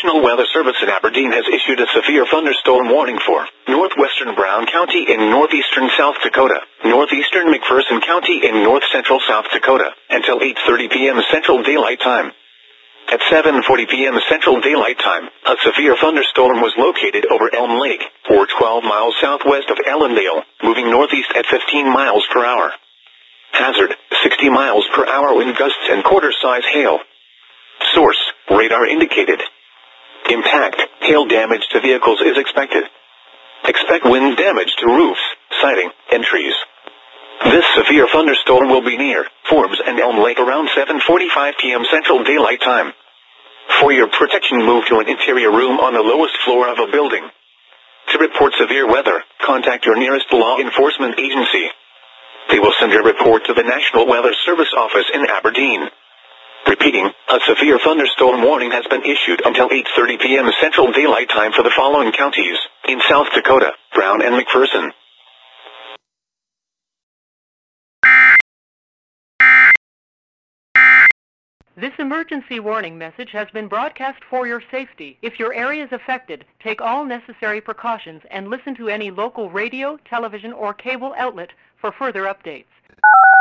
National Weather Service in Aberdeen has issued a severe thunderstorm warning for northwestern Brown County in northeastern South Dakota, northeastern McPherson County in north-central South Dakota, until 8:30 p.m. Central Daylight Time. At 7:40 p.m. Central Daylight Time, a severe thunderstorm was located over Elm Lake, or 12 miles southwest of Ellendale, moving northeast at 15 miles per hour. Hazard, 60 miles per hour wind gusts and quarter-size hail. Source, radar indicated. Impact, hail damage to vehicles is expected. Expect wind damage to roofs, siding, and trees. This severe thunderstorm will be near Forbes and Elm Lake around 7:45 p.m. Central Daylight Time. For your protection, move to an interior room on the lowest floor of a building. To report severe weather, contact your nearest law enforcement agency. They will send a report to the National Weather Service office in Aberdeen. Repeating, a severe thunderstorm warning has been issued until 8:30 p.m. Central Daylight Time for the following counties in South Dakota: Brown and McPherson. This emergency warning message has been broadcast for your safety. If your area is affected, take all necessary precautions and listen to any local radio, television, or cable outlet for further updates.